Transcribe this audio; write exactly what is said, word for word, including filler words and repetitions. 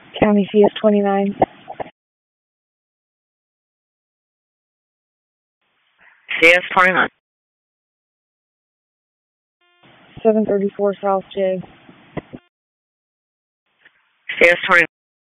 County C S twenty-nine. C S twenty-nine. seven thirty-four South J. C S twenty-nine.